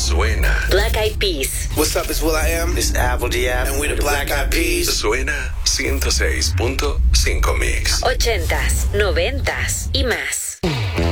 Suena. Black Eyed Peas. What's up, it's will.i.am. This is Apple Diab. And we're the Black Eyed Peas. Suena 106.5 Mix. 80s, 90s y más.